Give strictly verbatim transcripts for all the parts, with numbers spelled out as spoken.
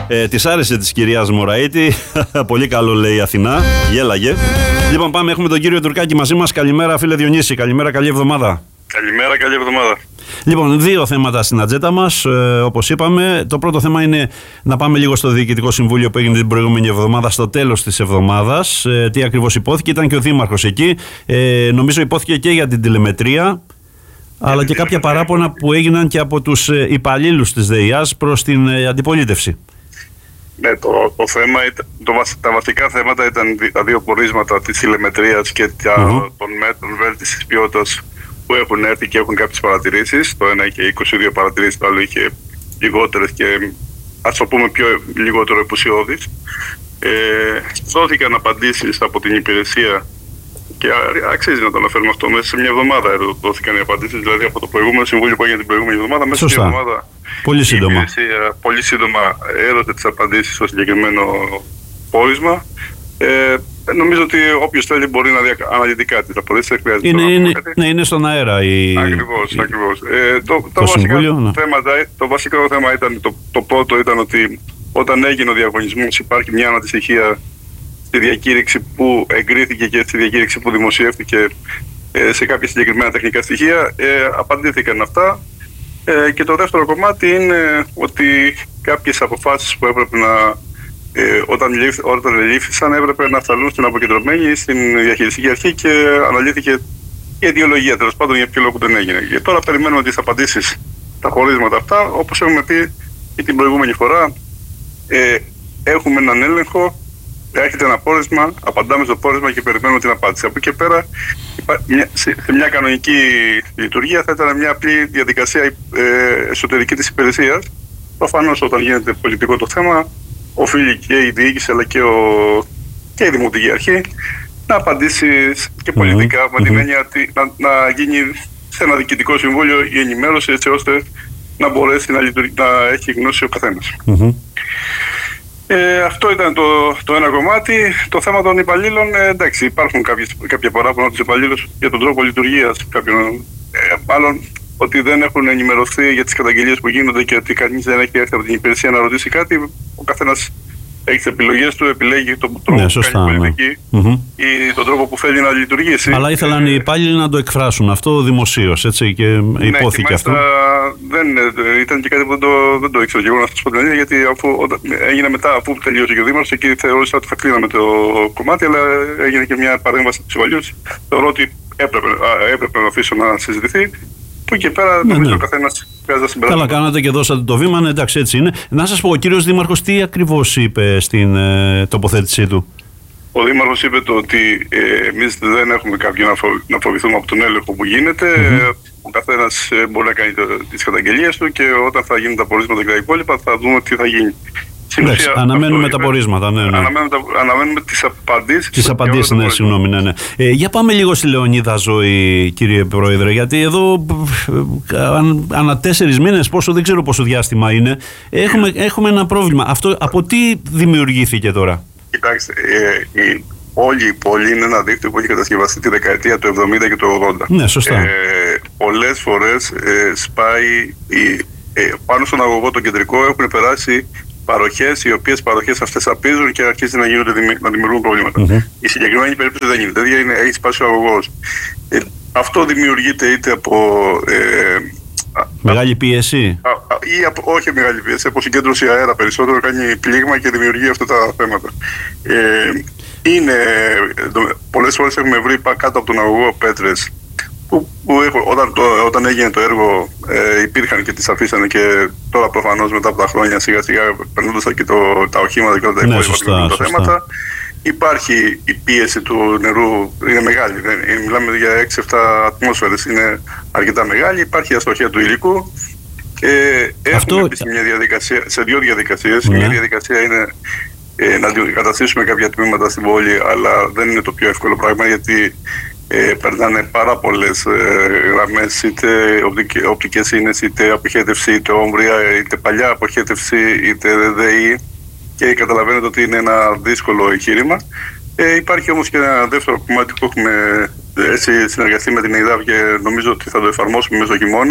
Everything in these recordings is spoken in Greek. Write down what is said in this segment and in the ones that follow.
Ε, της άρεσε της κυρίας Μωραήτη. Πολύ καλό, λέει η Αθηνά. Γέλαγε. Λοιπόν, πάμε. Έχουμε τον κύριο Τουρκάκη μαζί μας. Καλημέρα, φίλε Διονύση. Καλημέρα, καλή εβδομάδα. Καλημέρα, καλή εβδομάδα. Λοιπόν, δύο θέματα στην ατζέντα μας, ε, όπως είπαμε. Το πρώτο θέμα είναι να πάμε λίγο στο Διοικητικό Συμβούλιο που έγινε την προηγούμενη εβδομάδα, στο τέλος της εβδομάδας. Ε, τι ακριβώς υπόθηκε, ήταν και ο Δήμαρχος εκεί. Ε, νομίζω υπόθηκε και για την τηλεμετρία, αλλά και κάποια παράπονα που έγιναν και από τους υπαλλήλους της ΔΕΙΑΣ προς την ε, αντιπολίτευση. Ναι, το, το θέμα, το, τα βασικά θέματα ήταν τα δύο πορίσματα της τηλεμετρίας και τα, mm-hmm. των μέτρων βέλτιστης ποιότητας που έχουν έρθει και έχουν κάποιες παρατηρήσεις. Το ένα είχε είκοσι δύο παρατηρήσεις, το άλλο είχε λιγότερες και ας το πούμε πιο λιγότερο επουσιώδεις. Ε, δόθηκαν απαντήσεις από την υπηρεσία και αξίζει να το αναφέρουμε αυτό. Μέσα σε μια εβδομάδα δόθηκαν οι απαντήσεις, δηλαδή από το προηγούμενο συμβούλιο που έγινε την προηγούμενη εβδομάδα. Μέσα Σωστά. σε μια εβδομάδα πολύ σύντομα. Η υπηρεσία πολύ σύντομα έδωσε τις απαντήσεις στο συγκεκριμένο πόρισμα. Ε, νομίζω ότι όποιος θέλει μπορεί να δει αναλυτικά τις αποδείξεις. Είναι, είναι, ναι, είναι στον αέρα η... Ακριβώς, η... ακριβώς. Ε, το, το, το, βασικά συμβούλιο, ναι. θέματα, το βασικό θέμα ήταν, το, το πρώτο ήταν ότι όταν έγινε ο διαγωνισμός υπάρχει μια αναντιστοιχία στη διακήρυξη που εγκρίθηκε και στη διακήρυξη που δημοσιεύτηκε ε, σε κάποια συγκεκριμένα τεχνικά στοιχεία. Ε, απαντήθηκαν αυτά. Ε, και το δεύτερο κομμάτι είναι ότι κάποιες αποφάσεις που έπρεπε να Ε, όταν, λήφ, όταν λήφθησαν έπρεπε να φταλούν στην αποκεντρωμένη ή στην διαχειριστική αρχή και αναλύθηκε η αιτιολογία, τέλος πάντων για ποιο λόγο δεν έγινε. Και τώρα περιμένουμε τις απαντήσεις, τα χωρίσματα αυτά. Όπως έχουμε πει και την προηγούμενη φορά, ε, έχουμε έναν έλεγχο, έρχεται ένα πόρισμα, απαντάμε στο πόρισμα και περιμένουμε την απάντηση. Από εκεί και πέρα, μια, σε μια κανονική λειτουργία θα ήταν μια απλή διαδικασία ε, εσωτερική της υπηρεσίας. Προφανώς όταν γίνεται πολιτικό το θέμα, οφείλει και η διοίκηση αλλά και, ο, και η Δημοτική Αρχή να απαντήσει και πολιτικά mm-hmm. με την έννοια ότι να, να γίνει σε ένα διοικητικό συμβούλιο η ενημέρωση έτσι ώστε να μπορέσει να, λειτουργεί, να έχει γνώση ο καθένας. Mm-hmm. Ε, αυτό ήταν το, το ένα κομμάτι. Το θέμα των υπαλλήλων, ε, εντάξει, υπάρχουν κάποιες, κάποια παράπονα από τους υπαλλήλους για τον τρόπο λειτουργίας κάποιων, ε, μάλλον ότι δεν έχουν ενημερωθεί για τις καταγγελίες που γίνονται και ότι κανείς δεν έχει έρθει από την υπηρεσία να ρωτήσει κάτι. Ο καθένας έχει τις επιλογές του, επιλέγει τον τρόπο ναι, που κάνει πολιτική ναι. ή τον τρόπο που θέλει να λειτουργήσει. Αλλά ήθελαν οι υπάλληλοι να το εκφράσουν αυτό δημοσίως, έτσι, και ναι, υπόθηκε και αυτό. Δεν, ήταν και κάτι που δεν το, δεν το ήξερα και εγώ να σας πω την αλήθεια, γιατί αφού, όταν, έγινε μετά, αφού τελείωσε και ο Δήμαρχος, εκεί θεώρησα ότι θα κλείναμε το κομμάτι, αλλά έγινε και μια παρέμβαση στους υπαλλήλους. Θεωρώ ότι έπρεπε, α, έπρεπε να αφήσω να συζητηθεί. Που και πέρα ναι, νομίζω ναι. ο καθένας βγάζει συμπεράσματα. Καλά κάνατε και δώσατε το βήμα, ναι, εντάξει, έτσι είναι. Να σας πω, ο κύριος Δήμαρχος τι ακριβώς είπε στην ε, τοποθέτησή του? Ο Δήμαρχος είπε το ότι ε, εμείς δεν έχουμε κάποιον να, φο, να φοβηθούμε από τον έλεγχο που γίνεται. Mm-hmm. Ο καθένας ε, μπορεί να κάνει το, τις καταγγελίες του και όταν θα γίνουν τα πορίσματα και τα υπόλοιπα θα δούμε τι θα γίνει. Εντάξει, αναμένουμε τα πορίσματα, ναι, ναι. Αναμένουμε, τα, αναμένουμε τις απαντήσεις. Τις απαντήσεις, ναι, συγγνώμη, ναι, ναι. Ε, για πάμε λίγο στη Λεωνίδα Ζωή, κύριε Πρόεδρε, γιατί εδώ αν, ανά τέσσερις μήνες, πόσο, δεν ξέρω πόσο διάστημα είναι, έχουμε, έχουμε ένα πρόβλημα. Αυτό από τι δημιουργήθηκε τώρα? Κοιτάξτε, ε, η, όλη η πόλη είναι ένα δίκτυο που έχει κατασκευαστεί τη δεκαετία του εβδομήντα και του ογδόντα. Ναι, σωστά. Ε, πολλές φορές ε, σπάει, η, ε, πάνω στον αγωγό το κεντρικό έχουν περάσει παροχές, οι οποίες παροχές αυτές απίζουν και αρχίζει να, γίνονται, να δημιουργούν προβλήματα. Mm-hmm. Η συγκεκριμένη περίπτωση δεν γίνεται, δηλαδή έχει σπάσει ο αγωγός. Ε, αυτό δημιουργείται είτε από ε, μεγάλη πίεση α, α, ή από, όχι μεγάλη πίεση, από συγκέντρωση αέρα περισσότερο, κάνει πλήγμα και δημιουργεί αυτά τα θέματα. Ε, είναι, πολλές φορές έχουμε βρει κάτω από τον αγωγό πέτρες που, που έχω, όταν, το, όταν έγινε το έργο ε, υπήρχαν και τις αφήσανε και τώρα προφανώς μετά από τα χρόνια σιγά σιγά περνώντας και το, τα οχήματα και όλα τα ναι, υπόλοιπα τα θέματα. Υπάρχει η πίεση του νερού, είναι μεγάλη, δεν, μιλάμε για έξι εφτά ατμόσφαιρες, είναι αρκετά μεγάλη. Υπάρχει η αστοχία του υλικού και αυτό... έχουμε σε, μια διαδικασία, σε δύο διαδικασίες. Ναι. Μια διαδικασία είναι ε, να αντικαταστήσουμε κάποια τμήματα στην πόλη, αλλά δεν είναι το πιο εύκολο πράγμα γιατί ε, περνάνε πάρα πολλές ε, γραμμές, είτε οπτικές ίνες, είτε αποχέτευση, είτε όμβρια, είτε παλιά αποχέτευση, τε ΔΕΗ. Και καταλαβαίνετε ότι είναι ένα δύσκολο εγχείρημα. Ε, υπάρχει όμως και ένα δεύτερο κομμάτι που έχουμε έτσι συνεργαστεί με την ΕΙΔΑΒ και νομίζω ότι θα το εφαρμόσουμε μέσα στο χειμώνα.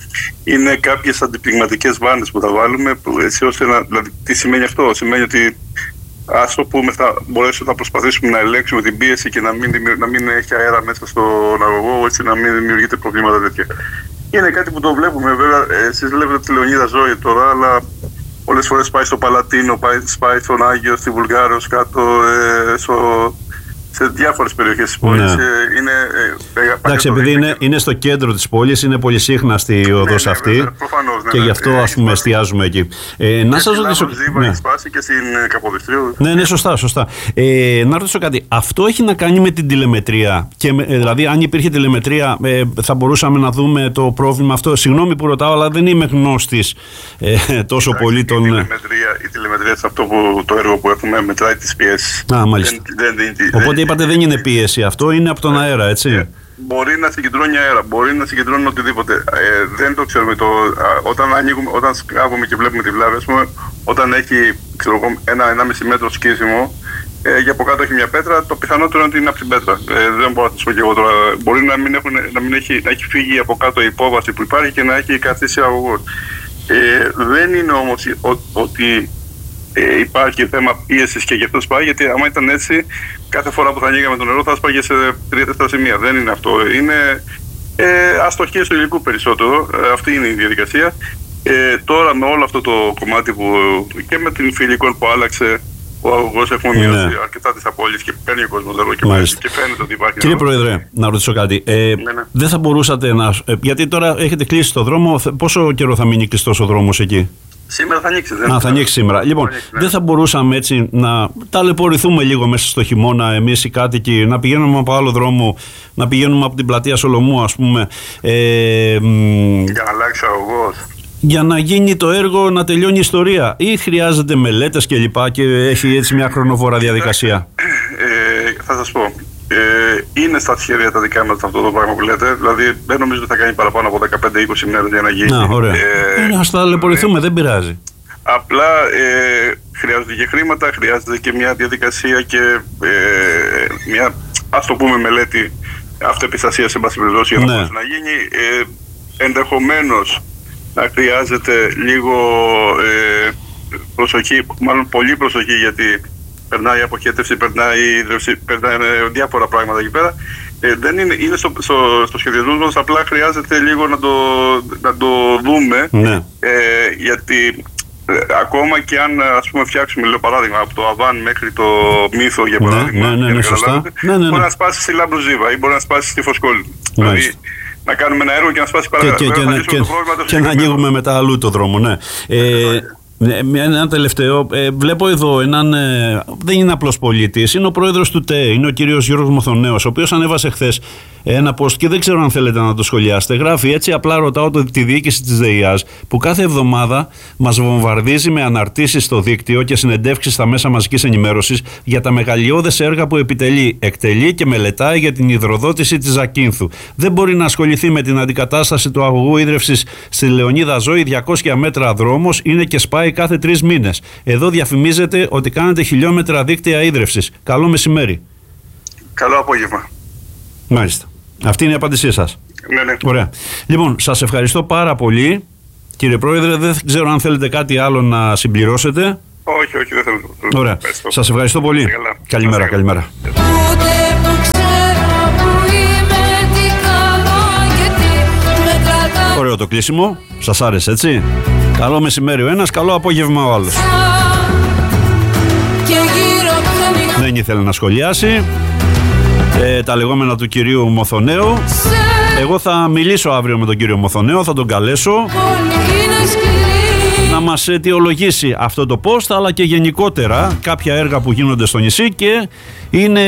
είναι κάποιες αντιπληγματικές βάνες που θα βάλουμε, που έτσι ώστε να, δηλαδή τι σημαίνει αυτό? Σημαίνει ότι ας το πούμε, θα μπορέσουμε να προσπαθήσουμε να ελέγξουμε την πίεση και να μην, να μην έχει αέρα μέσα στον αγωγό, έτσι να μην δημιουργείται προβλήματα τέτοια. Είναι κάτι που το βλέπουμε, βέβαια, εσείς βλέπετε τη Λεωνίδα Ζώη τώρα, αλλά πολλές φορές πάει στο Παλατίνο, πάει, πάει στον Άγιο, στη Βουλγάρος, κάτω, ε, στο, σε διάφορες περιοχές της πόλης. Ναι. Ε, είναι, ε, Εντάξει, επειδή είναι, είναι στο κέντρο της πόλης, είναι πολύ σύχναστη η οδός ναι, ναι, αυτή. Ναι, ναι, προφανώς, ναι, και γι' αυτό, ναι, ας πούμε, εστιάζουμε εκεί. Ε, να σας ρωτήσω. Ναι. Έχει σπάσει και στην Καποδιστρίου. Ναι, ναι, σωστά, σωστά. Ε, να ρωτήσω κάτι. Αυτό έχει να κάνει με την τηλεμετρία. Και, ε, δηλαδή, αν υπήρχε τηλεμετρία, ε, θα μπορούσαμε να δούμε το πρόβλημα αυτό. Συγγνώμη που ρωτάω, αλλά δεν είμαι γνώστης ε, τόσο Εντάξει, πολύ τον. Η τηλεμετρία, η τηλεμετρία σε αυτό που, το έργο που έχουμε μετράει τις πιέσεις. Α, μάλιστα. Δεν, δεν, δεν, Οπότε είπατε δεν είναι πίεση αυτό, είναι από τον ε, αέρα, έτσι. Ε, μπορεί να συγκεντρώνει αέρα, μπορεί να συγκεντρώνει οτιδήποτε. Ε, δεν το ξέρουμε. Το, α, όταν, ανοίγουμε, όταν σκάβουμε και βλέπουμε τη βλάβη, ας πούμε, όταν έχει ξέρω, ένα ενάμιση μέτρο σκίσιμο, ε, για από κάτω έχει μια πέτρα, το πιθανότερο είναι ότι είναι από την πέτρα. Ε, δεν μπορώ να το πω και εγώ τώρα. Μπορεί να μην, έχουν, να μην έχει, να έχει φύγει από κάτω η υπόβαση που υπάρχει και να έχει καθίσει αγωγός. Ε, δεν είναι όμως ότι ε, υπάρχει θέμα πίεσης και γι' αυτό σπάει, γιατί άμα ήταν έτσι, κάθε φορά που θα ανοίγαμε το νερό θα σπάγε σε τρία τέσσερα σημεία. Δεν είναι αυτό. Είναι ε, αστοχίες του υλικού περισσότερο. Ε, αυτή είναι η διαδικασία. Ε, τώρα με όλο αυτό το κομμάτι που και με την φιλικών που άλλαξε ο αγωγός, έχουμε ναι. μειώσει αρκετά τις απώλειες και παίρνει ο κόσμος νερό και, και φαίνεται ότι υπάρχει. Κύριε νερό. Πρόεδρε, να ρωτήσω κάτι. Ε, ναι, ναι. Δεν θα μπορούσατε να. Ε, γιατί τώρα έχετε κλείσει το δρόμο, πόσο καιρό θα μείνει κλειστός ο δρόμος εκεί? Σήμερα θα ανοίξει. Δεν Α, θα ανοίξει σήμερα. Λοιπόν, ανοίξει, ναι. δεν θα μπορούσαμε έτσι να ταλαιπωρηθούμε λίγο μέσα στο χειμώνα, εμείς οι κάτοικοι, να πηγαίνουμε από άλλο δρόμο, να πηγαίνουμε από την πλατεία Σολομού, ας πούμε. Ε, για να αλλάξει ο αγωγός. Για να γίνει το έργο, να τελειώνει η ιστορία, ή χρειάζεται μελέτες και λοιπά και έχει έτσι μια χρονοβόρα διαδικασία? Ε, θα σας πω. Ε, είναι στα σχέδια τα δικά μας αυτό το πράγμα που λέτε. Δηλαδή δεν νομίζω ότι θα κάνει παραπάνω από δεκαπέντε είκοσι μέρες για να γίνει. Να, ωραία. Ε, ε, ας ταλαιπωρηθούμε, ε, δεν πειράζει. Απλά ε, χρειάζονται και χρήματα, χρειάζεται και μια διαδικασία και ε, μια, ας το πούμε, μελέτη αυτοεπιστασίας σε πάση περιπτώσει για να μπορέσει να γίνει. Ε, ενδεχομένως να χρειάζεται λίγο ε, προσοχή, μάλλον πολύ προσοχή, γιατί περνάει η αποχέτευση, περνάει η ίδρυυση, περνάει διάφορα πράγματα εκεί πέρα. Ε, δεν είναι, είναι στο, στο, στο σχεδιασμό μας, απλά χρειάζεται λίγο να το, να το δούμε. Ναι. Ε, γιατί ε, ακόμα και αν, ας πούμε, φτιάξουμε, λέω παράδειγμα, από το Αβάν μέχρι το Μύθο, για παράδειγμα, ναι, ναι, ναι, ναι, σωστά. Ναι, ναι, ναι. Μπορεί να σπάσει στη Λάμπρουζίβα ή μπορεί να σπάσει στη Φωσκόλη. Δηλαδή, να κάνουμε ένα έργο και να σπάσει παράδειγμα. Και, και, και, και, και, και να ανοίγουμε μετά αλλού το δρόμο, ναι. Ε, Ναι, ένα τελευταίο. Ε, βλέπω εδώ έναν. Ε, δεν είναι απλός πολίτης, είναι ο πρόεδρος του ΤΕ, είναι ο κύριος Γιώργος Μοθονέος, ο οποίος ανέβασε χθες ένα post και δεν ξέρω αν θέλετε να το σχολιάσετε. Γράφει έτσι: απλά ρωτάω το, τη διοίκηση της ΔΕΙΑΣ που κάθε εβδομάδα μας βομβαρδίζει με αναρτήσεις στο δίκτυο και συνεντεύξεις στα μέσα μαζικής ενημέρωσης για τα μεγαλειώδες έργα που επιτελεί, εκτελεί και μελετάει για την υδροδότηση της Ζακίνθου. Δεν μπορεί να ασχοληθεί με την αντικατάσταση του αγωγού ίδρευσης στη Λεωνίδα Ζώη, διακόσια μέτρα δρόμος, είναι και σπάει κάθε τρεις μήνες. Εδώ διαφημίζεται ότι κάνετε χιλιόμετρα δίκτυα ίδρευσης. Καλό μεσημέρι. Καλό απόγευμα. Μάλιστα. Αυτή είναι η απάντησή σας. Ναι, ναι. Ωραία. Λοιπόν, σας ευχαριστώ πάρα πολύ. Κύριε Πρόεδρε, δεν ξέρω αν θέλετε κάτι άλλο να συμπληρώσετε. Όχι, όχι, δεν θέλω. Ωραία. Ευχαριστώ. Σας ευχαριστώ πολύ. Καλά. Καλημέρα, καλημέρα. Ωραίο το κλείσιμο. Σας άρεσε, έτσι? Καλό μεσημέρι ο ένας, καλό απόγευμα ο άλλος. Δεν ήθελε να σχολιάσει ε, τα λεγόμενα του κυρίου Μοθονέου. Εγώ θα μιλήσω αύριο με τον κύριο Μοθονέο, θα τον καλέσω να μας αιτιολογήσει αυτό το post, αλλά και γενικότερα κάποια έργα που γίνονται στο νησί και είναι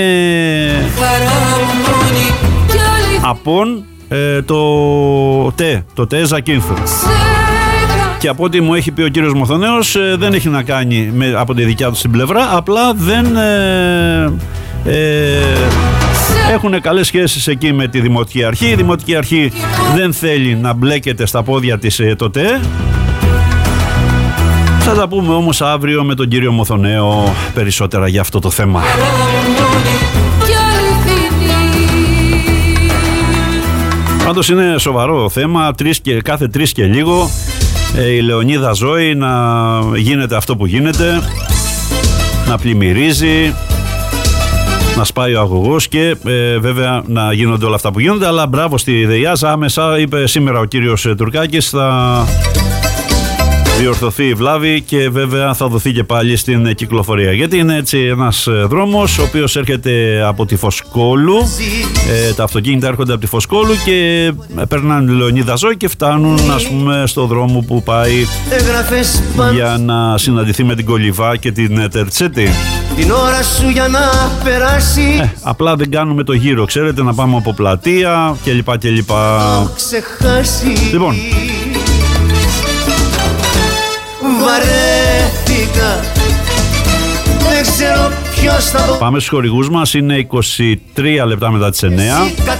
απόν ε, το ΤΕ, το ΤΕ Ζακίνθου. Και από ό,τι μου έχει πει ο κύριος Μοθονέος, ε, δεν έχει να κάνει με, από τη δικιά του την πλευρά, απλά δεν ε, ε, έχουν καλές σχέσεις εκεί με τη Δημοτική Αρχή. Η Δημοτική Αρχή δεν θέλει να μπλέκεται στα πόδια της ε, το ΤΕ. Θα τα πούμε όμως αύριο με τον κύριο Μοθονέο περισσότερα για αυτό το θέμα. Πάντως είναι σοβαρό θέμα, τρεις και, κάθε τρεις και λίγο ε, η Λεωνίδα Ζώη να γίνεται αυτό που γίνεται, να πλημμυρίζει, να σπάει ο αγωγός και ε, βέβαια να γίνονται όλα αυτά που γίνονται. Αλλά μπράβο στη ΔΕΙΑΖ, άμεσα είπε σήμερα ο κύριος Τουρκάκης, θα διορθωθεί η βλάβη και βέβαια θα δοθεί και πάλι στην κυκλοφορία, γιατί είναι έτσι ένας δρόμος ο οποίος έρχεται από τη Φωσκόλου, ε, τα αυτοκίνητα έρχονται από τη Φωσκόλου και περνάνε Λεωνίδα Ζώη και φτάνουν, ας πούμε, στο δρόμο που πάει για να συναντηθεί με την Κολιβά και την Τερτσέτη. Την ώρα σου για να περάσει. Ε, απλά δεν κάνουμε το γύρο, ξέρετε, να πάμε από πλατεία κλπ. κλπ. Λοιπόν, βαρέθηκα, δεν ξέρω ποιος θα... Πάμε στους χορηγούς μας, είναι είκοσι τρία λεπτά μετά τις εννιά.